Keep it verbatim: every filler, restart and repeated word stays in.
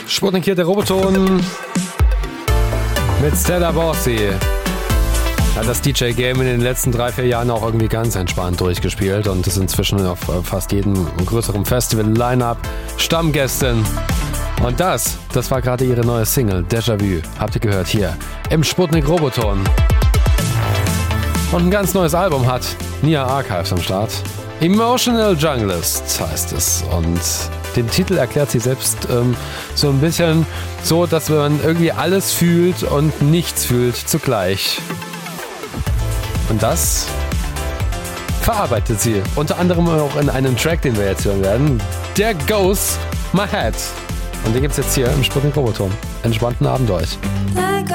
Sputnik hier, der Roboton mit Stella Borsi. Hat das D J-Game in den letzten drei, vier Jahren auch irgendwie ganz entspannt durchgespielt und ist inzwischen auf fast jedem größeren Festival-Line-Up Stammgästin. Und das, das war gerade ihre neue Single, Déjà-vu. Habt ihr gehört hier im Sputnik Roboton. Und ein ganz neues Album hat Nia Archives am Start. Emotional Junglist heißt es. Und den Titel erklärt sie selbst ähm, so ein bisschen so, dass man irgendwie alles fühlt und nichts fühlt zugleich. Und das verarbeitet sie. Unter anderem auch in einem Track, den wir jetzt hören werden. There Goes My Head. Und den gibt's jetzt hier im Sputnik Roboton. Entspannten Abend euch.